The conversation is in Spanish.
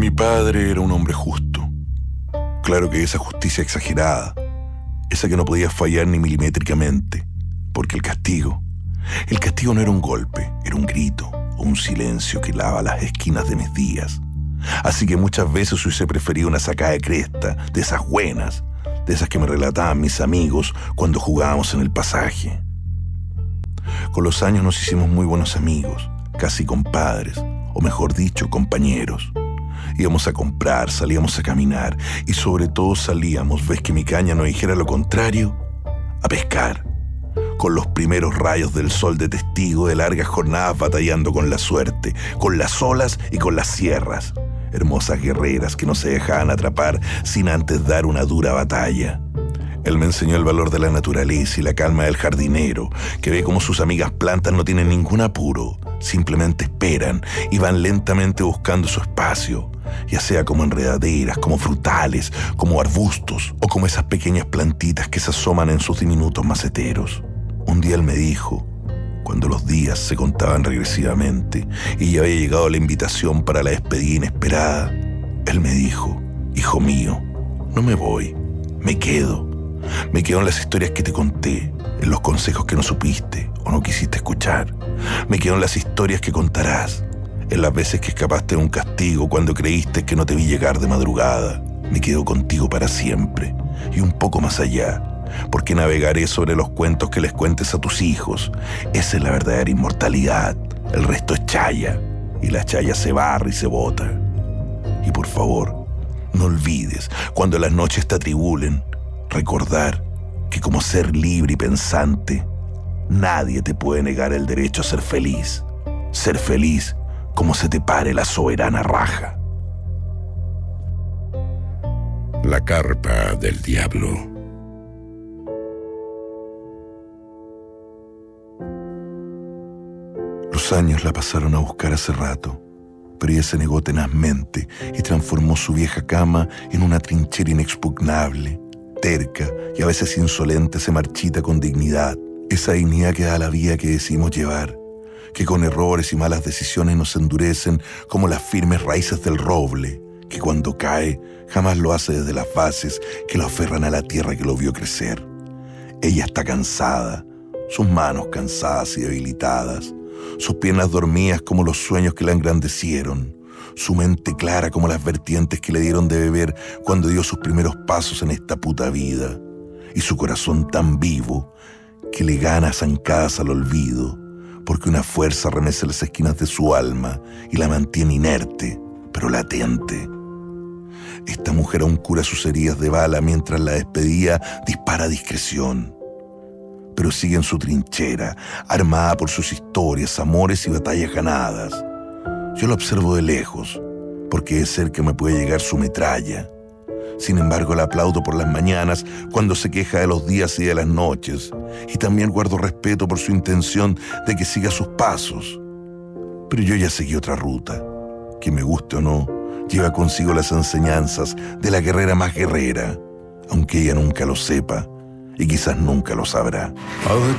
Mi padre era un hombre justo. Claro que esa justicia exagerada, esa que no podía fallar ni milimétricamente, porque el castigo no era un golpe, era un grito o un silencio que lava las esquinas de mis días. Así que muchas veces hubiese preferido una sacada de cresta, de esas buenas, de esas que me relataban mis amigos cuando jugábamos en el pasaje. Con los años nos hicimos muy buenos amigos, casi compadres, o mejor dicho, compañeros. Íbamos a comprar, salíamos a caminar y sobre todo salíamos, ves que mi caña no dijera lo contrario, a pescar, con los primeros rayos del sol de testigo de largas jornadas batallando con la suerte, con las olas y con las sierras. Hermosas guerreras que no se dejaban atrapar sin antes dar una dura batalla. Él me enseñó el valor de la naturaleza y la calma del jardinero, que ve cómo sus amigas plantas no tienen ningún apuro, simplemente esperan y van lentamente buscando su espacio, ya sea como enredaderas, como frutales, como arbustos o como esas pequeñas plantitas que se asoman en sus diminutos maceteros. Un día él me dijo, cuando los días se contaban regresivamente y ya había llegado la invitación para la despedida inesperada, él me dijo, hijo mío, no me voy, me quedo. Me quedo en las historias que te conté, en los consejos que no supiste o no quisiste escuchar. Me quedo en las historias que contarás, en las veces que escapaste de un castigo cuando creíste que no te vi llegar de madrugada. Me quedo contigo para siempre y un poco más allá, porque navegaré sobre los cuentos que les cuentes a tus hijos. Esa es la verdadera inmortalidad. El resto es chaya, y la chaya se barre y se bota. Y por favor, no olvides, cuando las noches te atribulen, recordar que como ser libre y pensante, nadie te puede negar el derecho a ser feliz. Ser feliz como se te pare la soberana raja. La carpa del diablo. Los años la pasaron a buscar hace rato, pero ella se negó tenazmente y transformó su vieja cama en una trinchera inexpugnable. Terca y a veces insolente se marchita con dignidad, esa dignidad que da la vida que decidimos llevar, que con errores y malas decisiones nos endurecen como las firmes raíces del roble, que cuando cae jamás lo hace desde las bases que lo aferran a la tierra que lo vio crecer. Ella está cansada, sus manos cansadas y debilitadas, sus piernas dormidas como los sueños que la engrandecieron, su mente clara como las vertientes que le dieron de beber cuando dio sus primeros pasos en esta puta vida, y su corazón tan vivo que le gana zancadas al olvido, porque una fuerza remece las esquinas de su alma y la mantiene inerte, pero latente. Esta mujer aún cura sus heridas de bala mientras la despedida dispara a discreción, pero sigue en su trinchera, armada por sus historias, amores y batallas ganadas. Yo la observo de lejos, porque de cerca me puede llegar su metralla. Sin embargo, la aplaudo por las mañanas cuando se queja de los días y de las noches, y también guardo respeto por su intención de que siga sus pasos. Pero yo ya seguí otra ruta, que me guste o no, lleva consigo las enseñanzas de la guerrera más guerrera, aunque ella nunca lo sepa, y quizás nunca lo sabrá.